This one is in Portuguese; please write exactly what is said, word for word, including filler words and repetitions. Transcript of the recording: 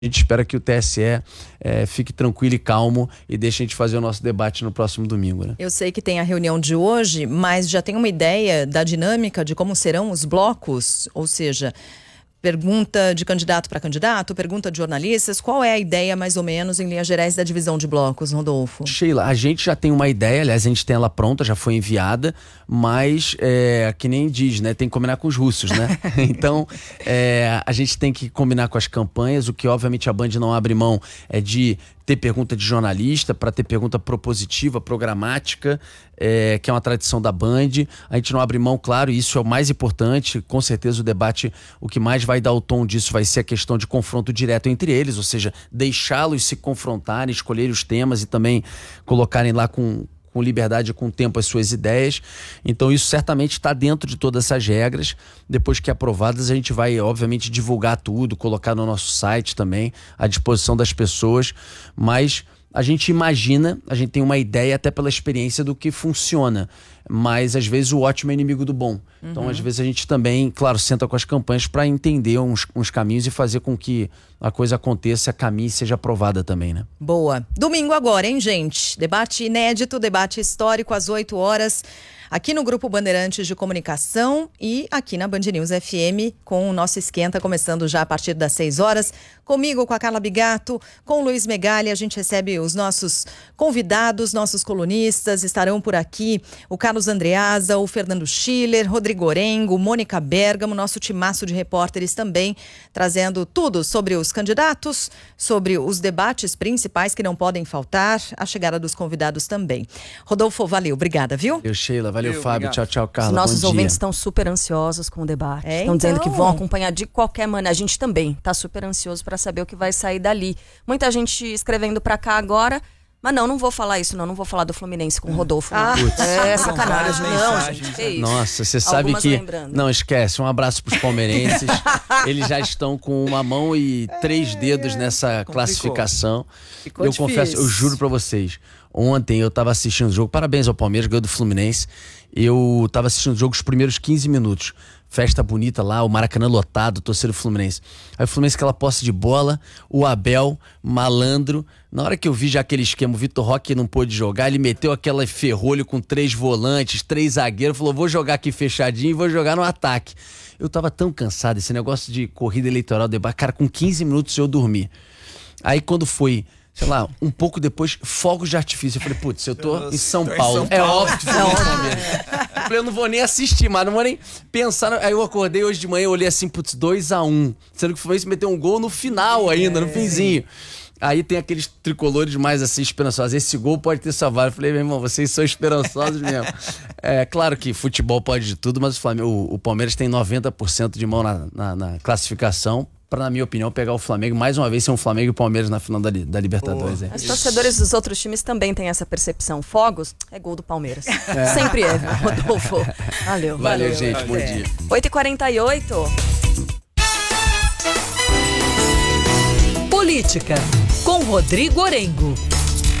A gente espera que o T S E é, fique tranquilo e calmo e deixe a gente fazer o nosso debate no próximo domingo, né? Eu sei que tem a reunião de hoje, mas já tem uma ideia da dinâmica de como serão os blocos? Ou seja, pergunta de candidato para candidato, pergunta de jornalistas. Qual é a ideia, mais ou menos, em linhas gerais, da divisão de blocos, Rodolfo? Sheila, a gente já tem uma ideia, aliás, a gente tem ela pronta, já foi enviada, mas, é, que nem diz, né? Tem que combinar com os russos, né? Então, é, a gente tem que combinar com as campanhas, o que, obviamente, a Band não abre mão é de ter pergunta de jornalista, para ter pergunta propositiva, programática, é, que é uma tradição da Band. A gente não abre mão, claro, e isso é o mais importante. Com certeza o debate, o que mais vai dar o tom disso vai ser a questão de confronto direto entre eles, ou seja, deixá-los se confrontarem, escolherem os temas e também colocarem lá com... com liberdade, com tempo, as suas ideias. Então isso certamente está dentro de todas essas regras. Depois que aprovadas, a gente vai, obviamente, divulgar tudo, colocar no nosso site também, à disposição das pessoas. Mas a gente imagina, a gente tem uma ideia até pela experiência do que funciona. Mas, às vezes, o ótimo é inimigo do bom. Uhum. Então, às vezes, a gente também, claro, senta com as campanhas para entender uns, uns caminhos e fazer com que a coisa aconteça, caminhe e seja aprovada também, né? Boa. Domingo agora, hein, gente? Debate inédito, debate histórico às oito horas, aqui no Grupo Bandeirantes de Comunicação e aqui na Band News F M, com o nosso esquenta começando já a partir das seis horas. Comigo, com a Carla Bigato, com o Luiz Megali, a gente recebe os nossos convidados, nossos colunistas, estarão por aqui o Carlos Andreasa, o Fernando Schiller, Rodrigo Orengo, Mônica Bergamo, nosso timaço de repórteres também, trazendo tudo sobre os candidatos, sobre os debates principais que não podem faltar, a chegada dos convidados também. Rodolfo, valeu, obrigada, viu? Valeu, Sheila, valeu, Eu, Fábio, obrigado. tchau, tchau, Carla. Os nossos bom ouvintes dia. estão super ansiosos com o debate. É, estão dizendo então... que vão acompanhar de qualquer maneira. A gente também está super ansioso para saber o que vai sair dali. Muita gente escrevendo para cá agora. Mas não, não vou falar isso, não. Não vou falar do Fluminense com o Rodolfo. Ah, é sacanagem. Não, mensagens, gente, que né? isso. Nossa, você sabe Algumas que... lembrando. Não, esquece. Um abraço pros palmeirenses. Eles já estão com uma mão e três dedos nessa complicou. classificação. Ficou eu difícil. confesso, eu juro pra vocês. Ontem eu tava assistindo o jogo. Parabéns ao Palmeiras, ganhou do Fluminense. Eu tava assistindo o jogo os primeiros quinze minutos. Festa bonita lá, o Maracanã lotado, torcedor do Fluminense. Aí o Fluminense, aquela posse de bola, o Abel, malandro. Na hora que eu vi já aquele esquema, o Vitor Roque não pôde jogar, ele meteu aquela ferrolho com três volantes, três zagueiros, falou, vou jogar aqui fechadinho e vou jogar no ataque. Eu tava tão cansado, esse negócio de corrida eleitoral, debate, cara, com quinze minutos eu dormi. Aí quando foi... sei lá, um pouco depois, fogos de artifício. Eu falei, putz, eu tô Eu em São tô em Paulo. São É Paulo. óbvio que foi no Palmeiras. Eu falei, eu não vou nem assistir, mas não vou nem pensar. Aí eu acordei hoje de manhã, eu olhei assim, putz, dois a um. Sendo que o Fluminense meteu um gol no final ainda, no finzinho. Aí tem aqueles tricolores mais assim, esperançosos. Esse gol pode ter salvado. Eu falei, meu irmão, vocês são esperançosos mesmo. É claro que futebol pode de tudo, mas o, Flamengo, o, o Palmeiras tem noventa por cento de mão na, na, na classificação. Para, na minha opinião, pegar o Flamengo, mais uma vez, ser um Flamengo e o Palmeiras na final da, da Libertadores. Os torcedores dos outros times também têm essa percepção. Fogos é gol do Palmeiras. É. Sempre é, Rodolfo. Valeu. Valeu, Valeu, gente. valeu. Bom dia. oito e quarenta e oito. Política, com Rodrigo Orengo.